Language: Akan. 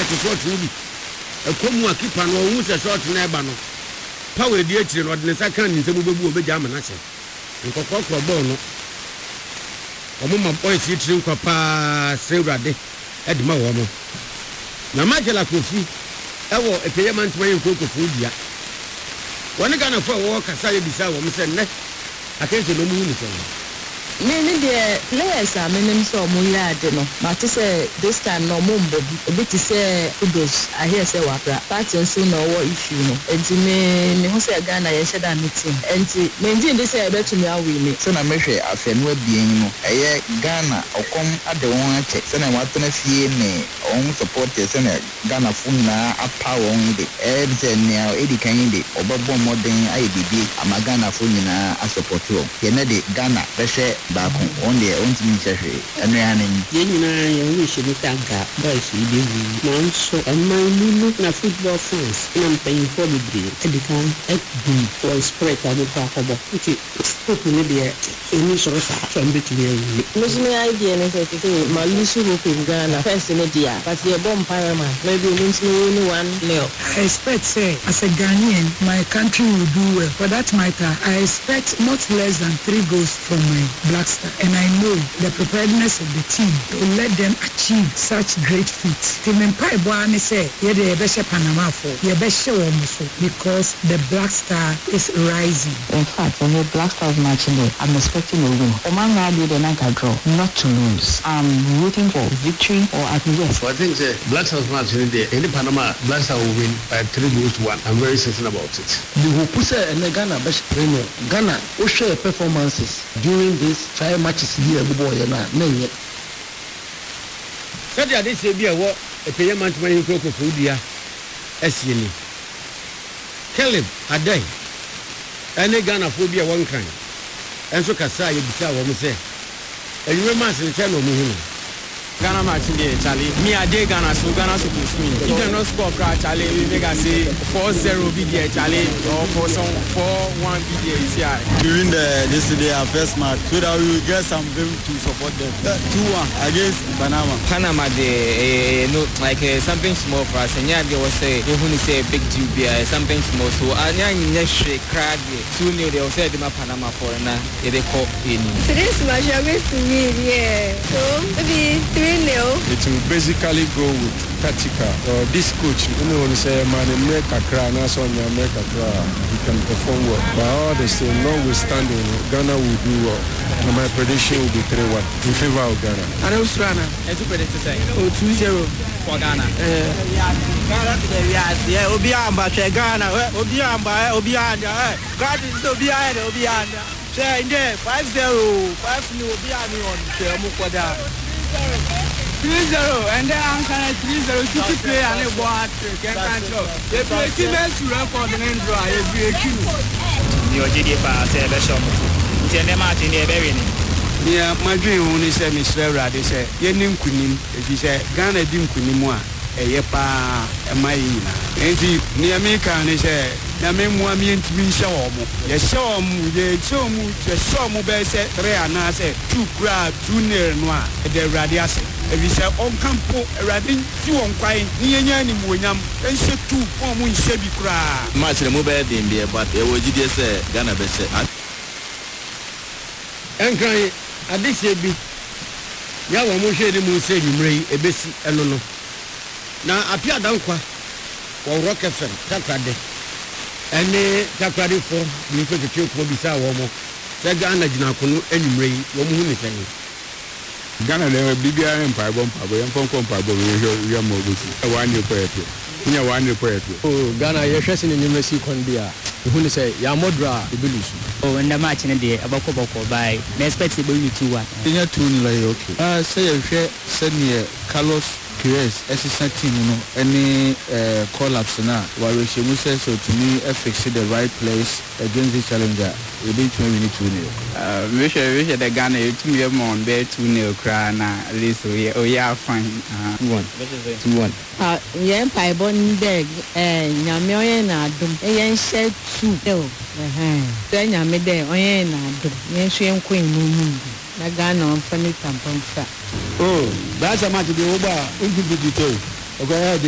short no bi ekomu akipa no ohu se short na eba no power di etire no de ne saka ni nsemu bebu obeja amanase nkokokro ball no omo ma boys etire nkwa pa sewrade edima wo mo na Majela Kofi ewo epeyema ntwa yen kokofu dia woni Ghana fo wo kasa ye bisa wo mo se ne akense no mu ni so me the players are menim so mo yade no but say this time no mo mbo obi ti say udos I hear say wapra party so no wo issue no enti me ho say Ghana ye sheda meeting enti me ndi dey say betumi awi ni so na mehwe afenu abien no eye Ghana okom ade won ache se na watena fie ne on supporters se na Ghana fu na apa won de e say ne edi kan de obabo modern aye bibi ama Ghana fu nyina a support wo ye na de Ghana behwe baako on the on timi chehwe eno ya nan ye nyina ye hu hye taga boys yi be wi nanso amanu na football fans na mpayin for bibre edikan ekbu for spread abo pa kobo nti stop ne de eni soro sa from between you muslim idea ne say ma lusu hope in Ghana first ne dia but the bomb parliament maybe only 1-0 I expect say as a Ghanaian my country will do well for that matter I expect not less than 3 goals from my Black Star, and I know the preparedness of the team to let them achieve such great feats. Team Empire Boane say, yeah, the best Panama for, yeah, best show also because the Black Star is rising. In fact, when the Black Stars matching it, I'm expecting a win. Omanga did a draw, not to lose. I'm rooting for victory or at least. So I think the Black Stars matching there, in the Panama, Black Stars will win by 3 goals to 1. I'm very certain about it. The Hupuse and the Ghana best premier. Ghana will share performances during this 5 matches here boy na menye said ya dey say bi e wo epeyema ntuma yin kokofu dia asie ni Caleb Adai ene Ghana fo bi e won kan enso kasa ye bisa wo mo se enywe match ne channel mo hu Ghana match there, Charlie. Me a day Ghana, so Ghana supposed to win. If you don't score, Charlie, we make us say 4-0 be there, Charlie, or for some 4-1 be there. During this day, our first match, so that we will get some game to support them. 2-1 against Panama. Panama, they no like something small for us. And yeah, they was say they want to say big deal, something small. So I next crowd 2-0. They will say them Panama for now. They call in. So this match are going to win, yeah. So maybe 3-0. It will basically go with tactical. This coach, you know, say man, America cry, na so America cry, he can perform well. But all the same, notwithstanding, Ghana will do well. And my prediction will be 3-1 in favor of Ghana. And Australia, and you predict to say 2-0 for Ghana. Yeah, Obiamba, Ghana, Obiamba, God is Obianda. Say in there 5-0, 5-0 Obiami on Mukwada. 3-0 and then I'm kind of 3-0 to play and a board can control. They play teammates to record and draw every kilo. Your GDP say the show. Tell them out in the very. Yeah, my dream only say Mr. Radi say, Yenim Kunim, if he say Ghana dim Kunimwa, a yepa, a maina. And he near me can say, Namemwa mean to be show. Yes, show mu, show mu best 3 and I say 2 crab, 2 near noir, the radiasi. If you say on campo, riding 2 on crying, near any munyam, and say 2 or moon shabby cry. Much the mobile didn't be, but it was just Ghana best. And crying, I did say be. Yawa Moshe de Muse, you may a besi elono. Now appear down qua or Rock FM, Saturday. And Takradi for the Infantry Kobisa Womo. The Ghana Jinakono, any ray, woman is saying. Ghana le bibia empire bomb pabo yam fon kompa bo we yam obusi e wan ye poetry nya wan ye poetry oh Ghana ye hwese ne nyumesi kon dia hu ne say ya modra e belusu oh and the match ne de abakoboko by me expect e be 2-1 nya 2 like okay say ye hwe senior Carlos Queiroz assistant team no any collapse na we shemu say so to me fix the right place against the challenger we need to win 2-0 we should the Ghana to me on be 2-0 cry na at least we are fine 2-1 yeah pai bon beg nyame oye na adom yen share 2-0 so nyame de oye na adom yen so yen kwen mu na Ghana on funny tampon fa oh that's a match the over into the detail okay